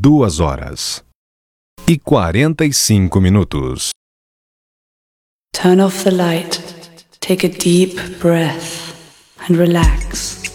2h45. Turn off the light, take a deep breath and relax.